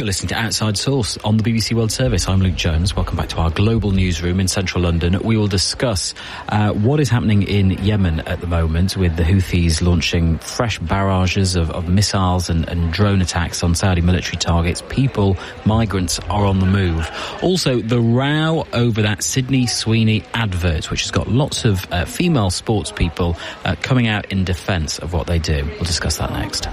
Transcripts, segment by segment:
You're listening to Outside Source on the BBC World Service. I'm Luke Jones. Welcome back to our global newsroom in central London. We will discuss what is happening in Yemen at the moment, with the Houthis launching fresh barrages of missiles and drone attacks on Saudi military targets. People, migrants are on the move. Also, the row over that Sydney Sweeney advert, which has got lots of female sports people coming out in defence of what they do. We'll discuss that next.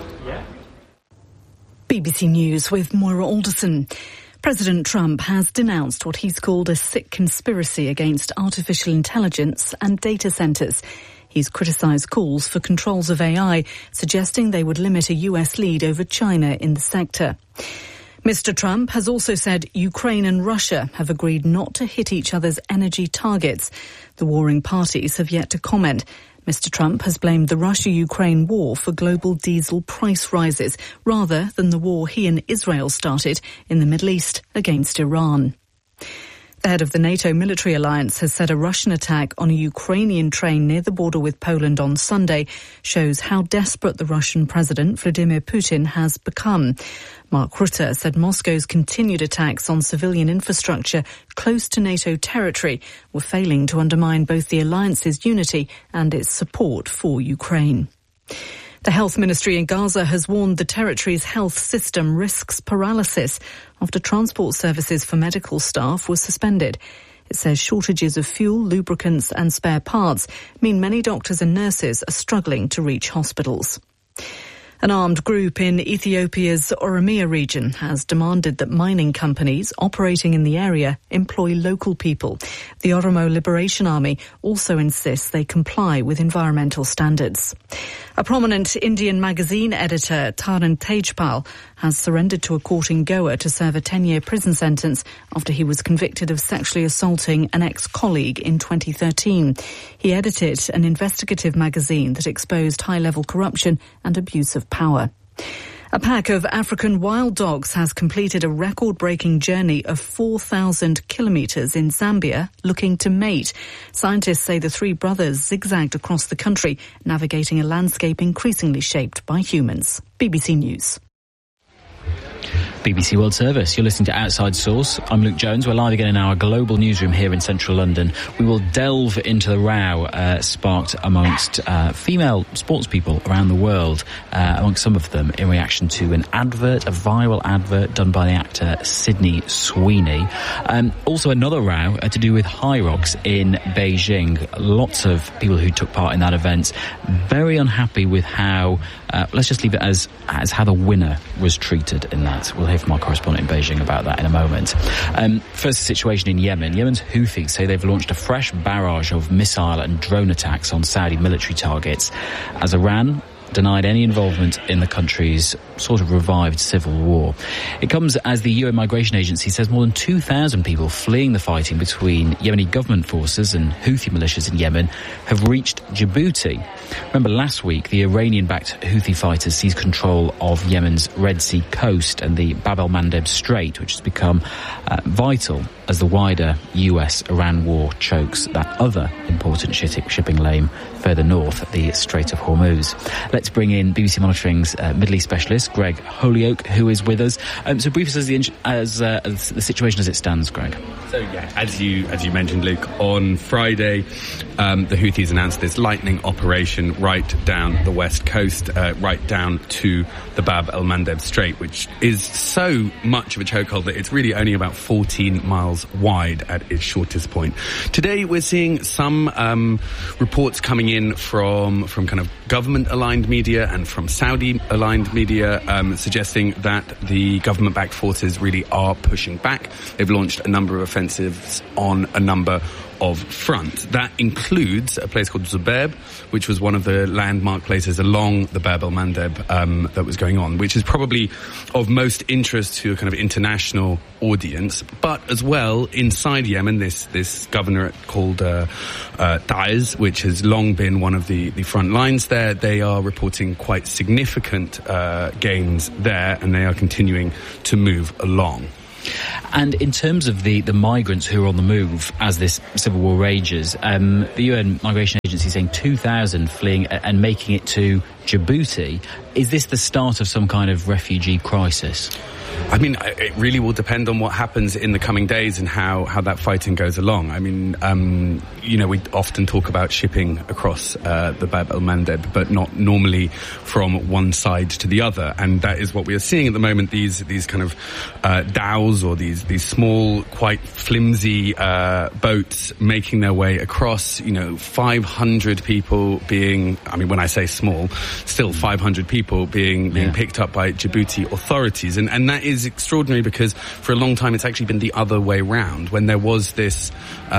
BBC News with Moira Alderson. President Trump has denounced what he's called a sick conspiracy against artificial intelligence and data centres. He's criticised calls for controls of AI, suggesting they would limit a US lead over China in the sector. Mr. Trump has also said Ukraine and Russia have agreed not to hit each other's energy targets. The warring parties have yet to comment. Mr. Trump has blamed the Russia-Ukraine war for global diesel price rises, rather than the war he and Israel started in the Middle East against Iran. The head of the NATO military alliance has said a Russian attack on a Ukrainian train near the border with Poland on Sunday shows how desperate the Russian President Vladimir Putin has become. Mark Rutte said Moscow's continued attacks on civilian infrastructure close to NATO territory were failing to undermine both the alliance's unity and its support for Ukraine. The health ministry in Gaza has warned the territory's health system risks paralysis after transport services for medical staff were suspended. It says shortages of fuel, lubricants and spare parts mean many doctors and nurses are struggling to reach hospitals. An armed group in Ethiopia's Oromia region has demanded that mining companies operating in the area employ local people. The Oromo Liberation Army also insists they comply with environmental standards. A prominent Indian magazine editor, Taran Tejpal, has surrendered to a court in Goa to serve a 10-year prison sentence after he was convicted of sexually assaulting an ex-colleague in 2013. He edited an investigative magazine that exposed high-level corruption and abuse of power. A pack of African wild dogs has completed a record-breaking journey of 4,000 kilometres in Zambia looking to mate. Scientists say the three brothers zigzagged across the country, navigating a landscape increasingly shaped by humans. BBC News. BBC World Service. You're listening to Outside Source. I'm Luke Jones. We're live again in our global newsroom here in central London. We will delve into the row sparked amongst female sports people around the world, amongst some of them in reaction to an advert, a viral advert done by the actor Sydney Sweeney. Also another row to do with HYROX in Beijing. Lots of people who took part in that event very unhappy with how, let's just leave it as how the winner was treated in that. We'll hear from our correspondent in Beijing about that in a moment. First, the situation in Yemen. Yemen's Houthis say they've launched a fresh barrage of missile and drone attacks on Saudi military targets as Iran denied any involvement in the country's sort of revived civil war. It comes as the UN Migration Agency says more than 2,000 people fleeing the fighting between Yemeni government forces and Houthi militias in Yemen have reached Djibouti. Remember last week, the Iranian-backed Houthi fighters seized control of Yemen's Red Sea coast and the Bab el-Mandeb Strait, which has become vital as the wider US-Iran war chokes that other important shipping lane further north, the Strait of Hormuz. Let's bring in BBC Monitoring's Middle East specialist, Greg Holyoake, who is with us. So brief us as the situation as it stands, Greg. So yeah, as you mentioned, Luke, on Friday, the Houthis announced this lightning operation right down the west coast, right down to the Bab el-Mandeb Strait, which is so much of a chokehold that it's really only about 14 miles wide at its shortest point. Today, we're seeing some reports coming in from kind of government-aligned media and from Saudi-aligned media, suggesting that the government-backed forces really are pushing back. They've launched a number of offensives on a number of fronts. That includes a place called Zubair, which was one of the landmark places along the Bab el-Mandeb that was going on, which is probably of most interest to a kind of international audience. But as well, inside Yemen, this governorate called Taiz, which has long been one of the front lines there, they are reporting quite significant gains there, and they are continuing to move along. And in terms of the migrants who are on the move as this civil war rages, the UN Migration Agency is saying 2,000 fleeing and making it to Djibouti. Is this the start of some kind of refugee crisis? I mean, it really will depend on what happens in the coming days and how that fighting goes along. I mean, we often talk about shipping across the Bab el-Mandeb, but not normally from one side to the other. And that is what we are seeing at the moment, these kind of dhows, or these small, quite flimsy boats making their way across, 500 people being, I mean, when I say small, still 500 people being picked up by Djibouti authorities. And that is extraordinary, because for a long time it's actually been the other way round. When there was this,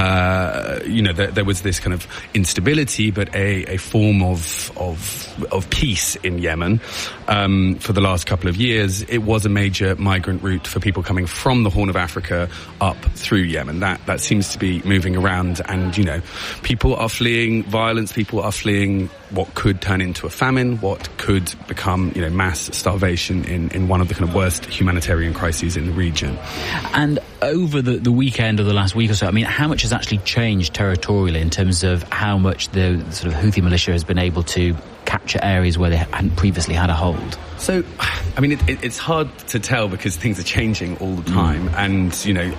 there was this kind of instability, but a form of peace in Yemen for the last couple of years, it was a major migrant route for people coming from the Horn of Africa up through Yemen. That seems to be moving around, and people are fleeing violence, people are fleeing what could turn into a famine, what could become mass starvation in one of the kind of worst humanitarian crises in the region. And over the weekend or the last week or so, I mean, how much has actually changed territorially in terms of how much the sort of Houthi militia has been able to capture areas where they hadn't previously had a hold? So, I mean, it's hard to tell, because things are changing all the time, and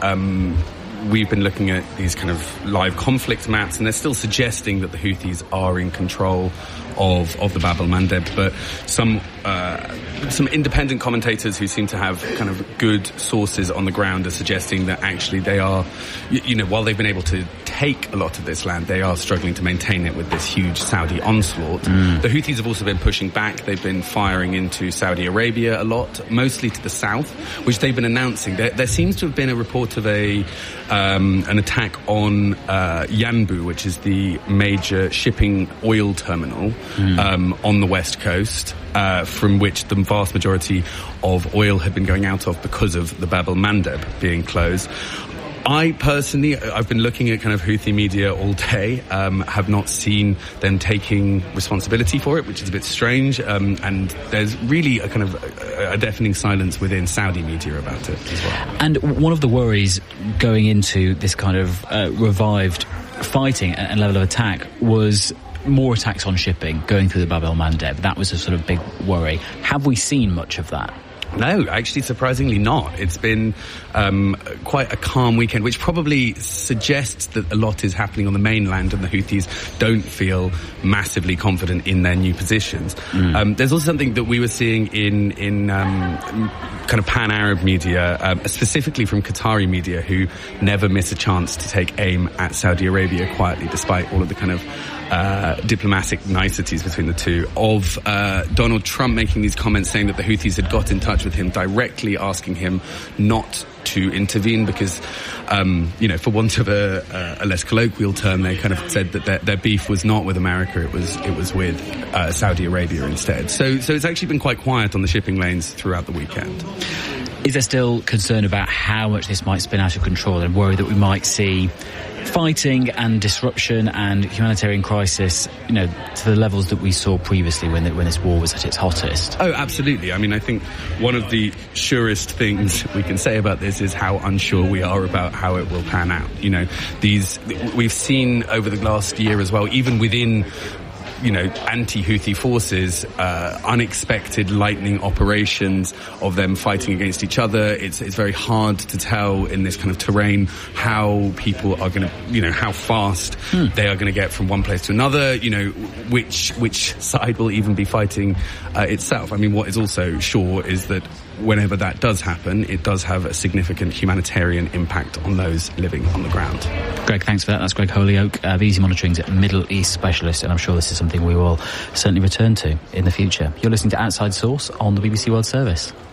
we've been looking at these kind of live conflict maps, and they're still suggesting that the Houthis are in control of the Bab el-Mandeb, but some independent commentators who seem to have kind of good sources on the ground are suggesting that actually they are, while they've been able to take a lot of this land, they are struggling to maintain it with this huge Saudi onslaught. The Houthis have also been pushing back. They've been firing into Saudi Arabia a lot, mostly to the south, which they've been announcing. There seems to have been a report of an attack on Yanbu, which is the major shipping oil terminal on the west coast, from which the vast majority of oil had been going out of because of the Bab el-Mandeb being closed. I personally, I've been looking at kind of Houthi media all day, have not seen them taking responsibility for it, which is a bit strange, and there's really a kind of a deafening silence within Saudi media about it as well. And one of the worries going into this kind of revived fighting and level of attack was more attacks on shipping going through the Bab el-Mandeb. That was a sort of big worry. Have we seen much of that? No, actually, surprisingly not. It's been quite a calm weekend, which probably suggests that a lot is happening on the mainland and the Houthis don't feel massively confident in their new positions. There's also something that we were seeing in kind of pan-Arab media, specifically from Qatari media, who never miss a chance to take aim at Saudi Arabia quietly, despite all of the kind of diplomatic niceties between the two, of Donald Trump making these comments saying that the Houthis had got in touch with him directly, asking him not to intervene because, for want of a less colloquial term, they kind of said that their beef was not with America, it was with Saudi Arabia instead. So it's actually been quite quiet on the shipping lanes throughout the weekend. Is there still concern about how much this might spin out of control, and worry that we might see fighting and disruption and humanitarian crisis, to the levels that we saw previously when this war was at its hottest? Oh, absolutely. I mean, I think one of the surest things we can say about this is how unsure we are about how it will pan out. We've seen over the last year as well, even within anti-Houthi forces, unexpected lightning operations of them fighting against each other. It's very hard to tell in this kind of terrain how people are going to, how fast they are going to get from one place to another, which side will even be fighting itself. I mean, what is also sure is that whenever that does happen, it does have a significant humanitarian impact on those living on the ground. Greg, thanks for that. That's Greg Holyoake, BBC Monitoring's Middle East specialist, and I'm sure this is something we will certainly return to in the future. You're listening to Outside Source on the BBC World Service.